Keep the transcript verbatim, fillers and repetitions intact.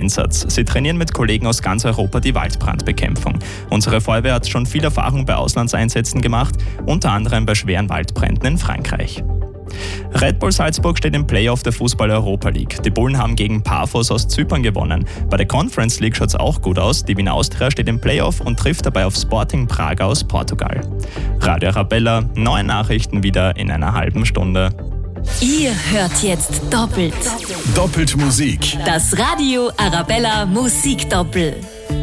Einsatz. Sie trainieren mit Kollegen aus ganz Europa die Waldbrandbekämpfung. Unsere Feuerwehr hat schon viel Erfahrung bei Auslandseinsätzen gemacht, unter anderem bei schweren Waldbränden in Frankreich. Red Bull Salzburg steht im Playoff der Fußball-Europa League. Die Bullen haben gegen Paphos aus Zypern gewonnen. Bei der Conference League schaut es auch gut aus. Die Wien Austria steht im Playoff und trifft dabei auf Sporting Braga aus Portugal. Radio Arabella, neue Nachrichten wieder in einer halben Stunde. Ihr hört jetzt doppelt. Doppelt Musik. Das Radio Arabella Musikdoppel.